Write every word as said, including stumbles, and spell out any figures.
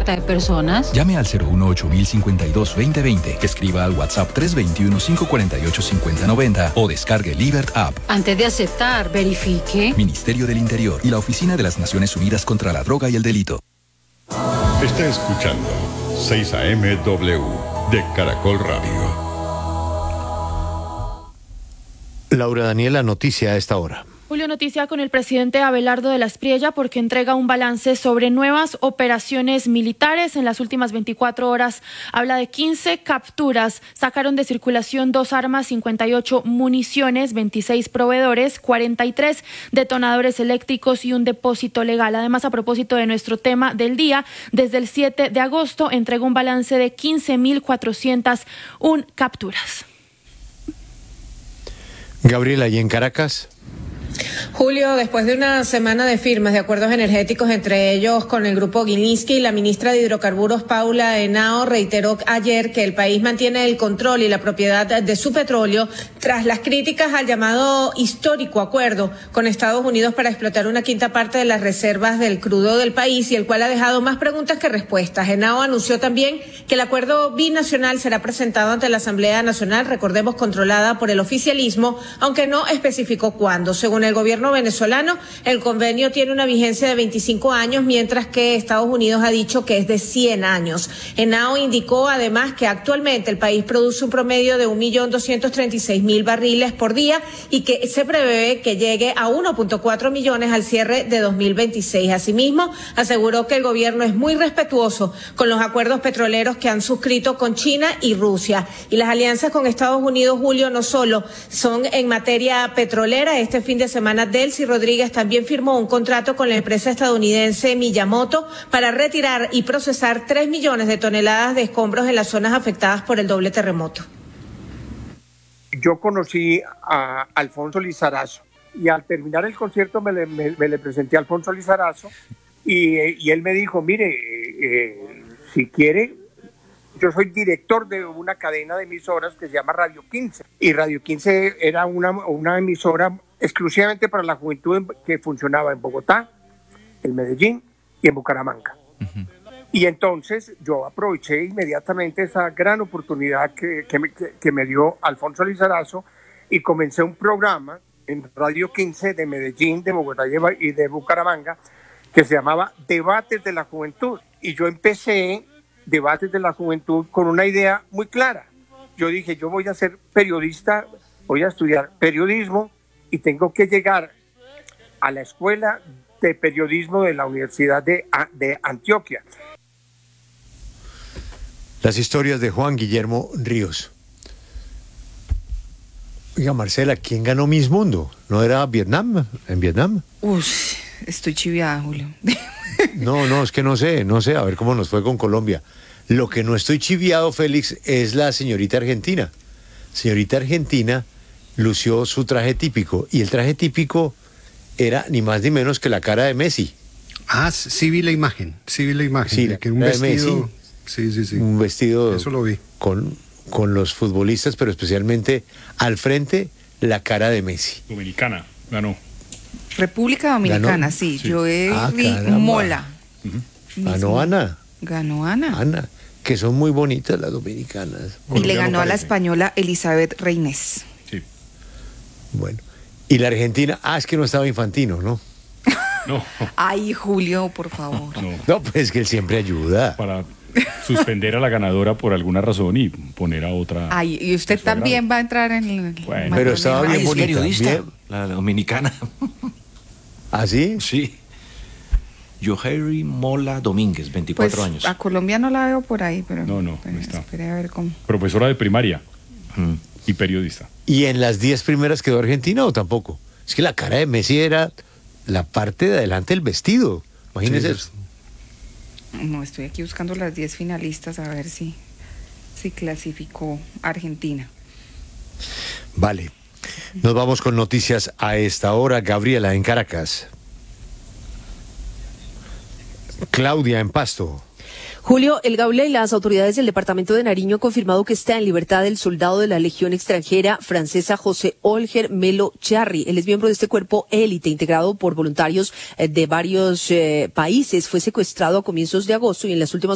trata de personas. Llame al cero uno ocho mil cincuenta y dos veinte veinte, escriba al WhatsApp tres dos uno, cinco cuatro ocho, cinco cero nueve cero o descargue Libert App. Antes de aceptar, verifique. Ministerio del Interior y la Oficina de las Naciones Unidas contra la Droga y el Delito. Está escuchando seis A M W de Caracol Radio. Laura Daniela, noticia a esta hora. Julio, noticia con el presidente Abelardo de la Espriella porque entrega un balance sobre nuevas operaciones militares. En las últimas veinticuatro horas habla de quince capturas, sacaron de circulación dos armas, cincuenta y ocho municiones, veintiséis proveedores, cuarenta y tres detonadores eléctricos y un depósito legal. Además, a propósito de nuestro tema del día, desde el siete de agosto entregó un balance de quince mil cuatrocientas una capturas. Gabriela, ¿y en Caracas? Julio, después de una semana de firmas de acuerdos energéticos, entre ellos con el grupo Gilinski, la ministra de Hidrocarburos, Paula Henao, reiteró ayer que el país mantiene el control y la propiedad de su petróleo tras las críticas al llamado histórico acuerdo con Estados Unidos para explotar una quinta parte de las reservas del crudo del país, y el cual ha dejado más preguntas que respuestas. Henao anunció también que el acuerdo binacional será presentado ante la Asamblea Nacional, recordemos, controlada por el oficialismo, aunque no especificó cuándo. Según el gobierno venezolano, el convenio tiene una vigencia de veinticinco años, mientras que Estados Unidos ha dicho que es de cien años. Henao indicó además que actualmente el país produce un promedio de un millón doscientos treinta y seis mil barriles por día y que se prevé que llegue a uno punto cuatro millones al cierre de dos mil veintiséis. Asimismo, aseguró que el gobierno es muy respetuoso con los acuerdos petroleros que han suscrito con China y Rusia. Y las alianzas con Estados Unidos, Julio, no solo son en materia petrolera. Este fin de semana Delcy Rodríguez también firmó un contrato con la empresa estadounidense Miyamoto para retirar y procesar tres millones de toneladas de escombros en las zonas afectadas por el doble terremoto. Yo conocí a Alfonso Lizarazo y al terminar el concierto me le, me, me le presenté a Alfonso Lizarazo y, y él me dijo, mire, eh, si quiere, yo soy director de una cadena de emisoras que se llama Radio quince, y Radio quince era una, una emisora exclusivamente para la juventud que funcionaba en Bogotá, en Medellín y en Bucaramanga. Uh-huh. Y entonces yo aproveché inmediatamente esa gran oportunidad que, que, me, que, que me dio Alfonso Lizarazo y comencé un programa en Radio quince de Medellín, de Bogotá y de Bucaramanga que se llamaba Debates de la Juventud. Y yo empecé Debates de la Juventud con una idea muy clara. Yo dije, yo voy a ser periodista, voy a estudiar periodismo y tengo que llegar a la escuela de periodismo de la Universidad de, de Antioquia. Las historias de Juan Guillermo Ríos. Oiga, Marcela, ¿quién ganó Miss Mundo? ¿No era Vietnam? ¿En Vietnam? Uy, estoy chiviada, Julio. No, no, es que no sé, no sé, a ver cómo nos fue con Colombia. Lo que no estoy chiviado, Félix, es la señorita argentina. Señorita argentina lució su traje típico, y el traje típico era ni más ni menos que la cara de Messi. Ah, sí vi la imagen, sí vi la imagen. Sí, de que un vestido, Messi, sí, sí, sí. Un vestido Eso lo vi. Con, con los futbolistas, pero especialmente al frente la cara de Messi. Dominicana, ganó. República Dominicana, sí. sí. Joel ah, Mola. Uh-huh. Ganó Ana. Ganó Ana. Ana, que son muy bonitas las dominicanas. Y le ganó a la española Elizabeth Reynés. Sí. Bueno. Y la Argentina, ah, es que no estaba Infantino, ¿no? No. Ay, Julio, por favor. No, no pues es que él siempre ayuda. Para suspender a la ganadora por alguna razón y poner a otra. Ay, y usted también grado. Va a entrar en el... Bueno, pero estaba bien bonita. Es periodista, bien. La dominicana. ¿Ah, sí? Sí. Yoheri Mola Domínguez, veinticuatro pues, años. A Colombia no la veo por ahí, pero... No, no, pero no está. Esperé a ver cómo. Profesora de primaria mm. y periodista. ¿Y en las diez primeras quedó Argentina o tampoco? Es que la cara de Messi era la parte de adelante del vestido. Imagínese eso. No, estoy aquí buscando las diez finalistas a ver si, si clasificó Argentina. Vale. Nos vamos con noticias a esta hora. Gabriela, en Caracas. Claudia, en Pasto. Julio, el Gaula y las autoridades del departamento de Nariño han confirmado que está en libertad el soldado de la Legión extranjera francesa José Olger Melo Charri. Él es miembro de este cuerpo élite integrado por voluntarios de varios eh, países. Fue secuestrado a comienzos de agosto y en las últimas